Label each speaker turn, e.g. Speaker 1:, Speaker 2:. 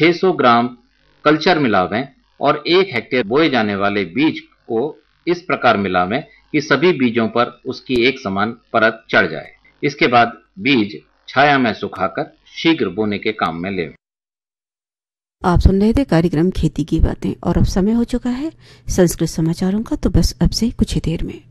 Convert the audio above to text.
Speaker 1: 600 ग्राम culture मिलावें और 1 hectare बोए जाने वाले बीज को इस प्रकार मिलावें कि सभी बीजों पर उसकी एक समान परत चढ़ जाए। इसके बाद बीज छाया में सुखाकर शीघ्र बोने के काम में लें।
Speaker 2: आप सुन रहे थे कार्यक्रम खेती की बातें और अब समय हो चुका है संस्कृत समाचारों का, तो बस अब से कुछ ही देर में